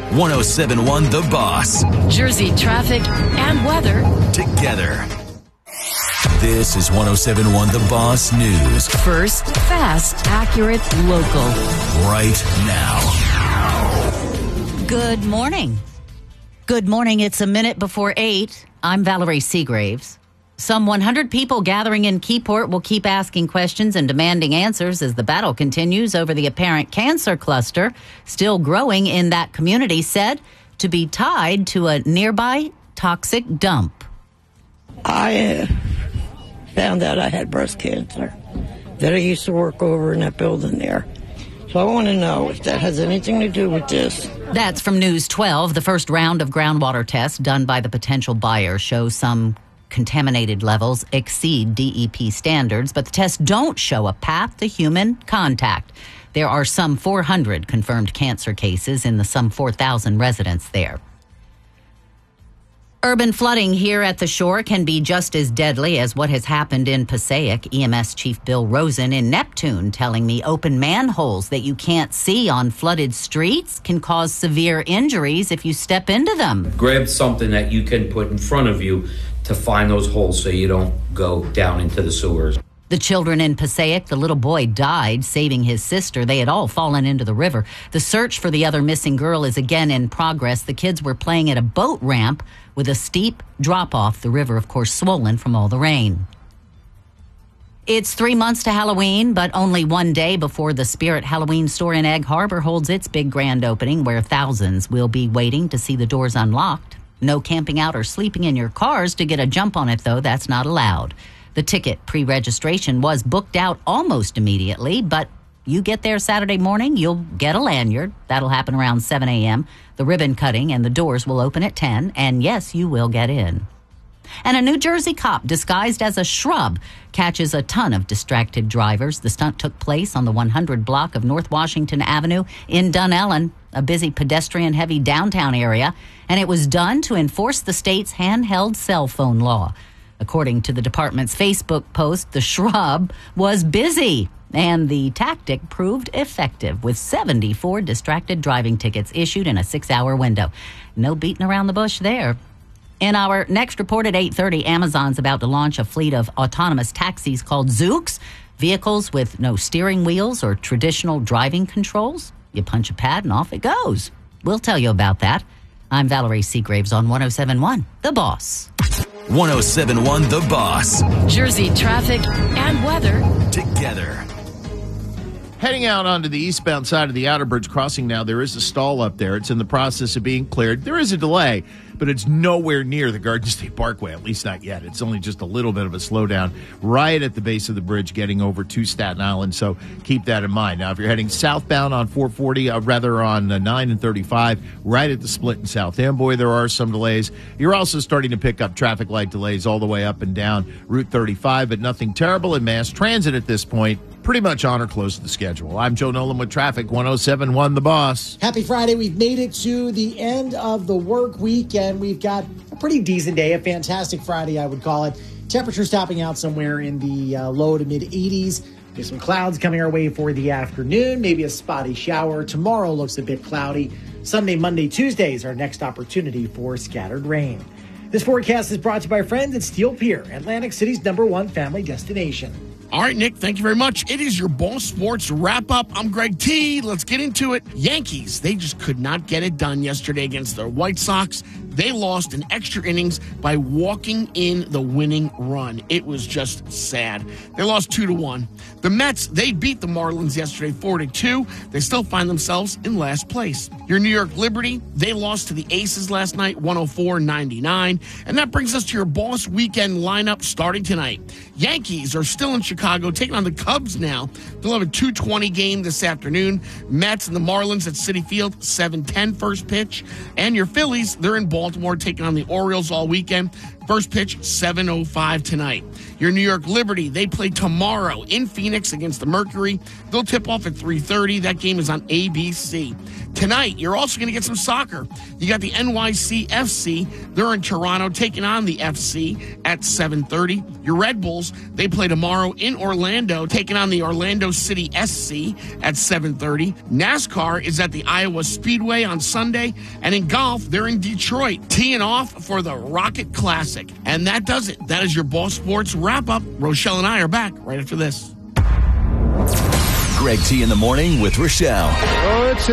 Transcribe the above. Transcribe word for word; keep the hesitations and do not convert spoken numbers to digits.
one oh seven point one The Boss. Jersey traffic and weather together. This is one oh seven point one The Boss News. First, fast, accurate, local. Right now. Good morning. Good morning. It's a minute before eight. I'm Valerie Seagraves. Some one hundred people gathering in Keyport will keep asking questions and demanding answers as the battle continues over the apparent cancer cluster still growing in that community, said to be tied to a nearby toxic dump. I uh, found out I had breast cancer, that I used to work over in that building there. So I want to know if that has anything to do with this. That's from News twelve. The first round of groundwater tests done by the potential buyer shows some contaminated levels exceed D E P standards, but the tests don't show a path to human contact. There are some four hundred confirmed cancer cases in the some four thousand residents there. Urban flooding here at the shore can be just as deadly as what has happened in Passaic. E M S Chief Bill Rosen in Neptune telling me open manholes that you can't see on flooded streets can cause severe injuries if you step into them. Grab something that you can put in front of you to find those holes so you don't go down into the sewers. The children in Passaic, the little boy died saving his sister. They had all fallen into the river. The search for the other missing girl is again in progress. The kids were playing at a boat ramp with a steep drop-off. The river, of course, swollen from all the rain. It's three months to Halloween, but only one day before the Spirit Halloween store in Egg Harbor holds its big grand opening, where thousands will be waiting to see the doors unlocked. No camping out or sleeping in your cars to get a jump on it, though. That's not allowed. The ticket pre-registration was booked out almost immediately, but you get there Saturday morning, you'll get a lanyard. That'll happen around seven a.m. The ribbon cutting and the doors will open at ten, and yes, you will get in. And a New Jersey cop disguised as a shrub catches a ton of distracted drivers. The stunt took place on the one hundred block of North Washington Avenue in Dunellen, a busy pedestrian-heavy downtown area, and it was done to enforce the state's handheld cell phone law. According to the department's Facebook post, the shrub was busy, and the tactic proved effective, with seventy-four distracted driving tickets issued in a six-hour window. No beating around the bush there. In our next report at eight thirty, Amazon's about to launch a fleet of autonomous taxis called Zoox, vehicles with no steering wheels or traditional driving controls. You punch a pad and off it goes. We'll tell you about that. I'm Valerie Seagraves on one oh seven point one The Boss. one oh seven point one The Boss. Jersey traffic and weather together. Heading out onto the eastbound side of the Outer Bridge crossing now, there is a stall up there. It's in the process of being cleared. There is a delay, but it's nowhere near the Garden State Parkway, at least not yet. It's only just a little bit of a slowdown right at the base of the bridge getting over to Staten Island, so keep that in mind. Now, if you're heading southbound on four forty, uh, rather on uh, nine and thirty-five, right at the split in South Amboy, there are some delays. You're also starting to pick up traffic light delays all the way up and down Route thirty-five, but nothing terrible in mass transit at this point. Pretty much on or close to the schedule. I'm Joe Nolan with traffic, one oh seven point one The Boss. Happy Friday. We've made it to the end of the work week, and we've got a pretty decent day, a fantastic Friday, I would call it. Temperature stopping out somewhere in the uh, low to mid eighties. There's some clouds coming our way for the afternoon, maybe a spotty shower. Tomorrow looks a bit cloudy. Sunday, Monday, Tuesday is our next opportunity for scattered rain. This forecast is brought to you by our friends at Steel Pier, Atlantic City's number one family destination. All right, Nick, thank you very much. It is your Ball Sports wrap-up. I'm Greg T. Let's get into it. Yankees, they just could not get it done yesterday against the White Sox. They lost in extra innings by walking in the winning run. It was just sad. They lost two to one. The Mets, they beat the Marlins yesterday four to two. They still find themselves in last place. Your New York Liberty, they lost to the Aces last night, one oh four ninety-nine. And that brings us to your Boss Weekend lineup starting tonight. Yankees are still in Chicago, taking on the Cubs now. They'll have a two twenty game this afternoon. Mets and the Marlins at Citi Field, seven ten first pitch. And your Phillies, they're in Baltimore taking on the Orioles all weekend. First pitch, seven oh five tonight. Your New York Liberty, they play tomorrow in Phoenix against the Mercury. They'll tip off at three thirty. That game is on A B C. Tonight, you're also going to get some soccer. You got the N Y C F C. They're in Toronto taking on the F C at seven thirty. Your Red Bulls, they play tomorrow in Orlando, taking on the Orlando City S C at seven thirty. NASCAR is at the Iowa Speedway on Sunday. And in golf, they're in Detroit, teeing off for the Rocket Classic. And that does it. That is your Ball Sports wrap-up. Rochelle and I are back right after this. Greg T in the morning with Rochelle. Oh, it's